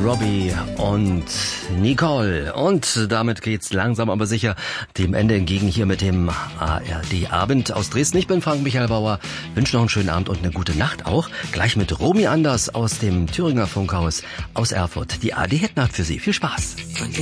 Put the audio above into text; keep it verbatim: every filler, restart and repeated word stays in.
Robbie und Nicole. Und damit geht's langsam aber sicher dem Ende entgegen hier mit dem A R D-Abend aus Dresden. Ich bin Frank Michael Bauer, wünsche noch einen schönen Abend und eine gute Nacht auch. Gleich mit Romy Anders aus dem Thüringer Funkhaus aus Erfurt. Die A R D-Hitnacht für Sie. Viel Spaß.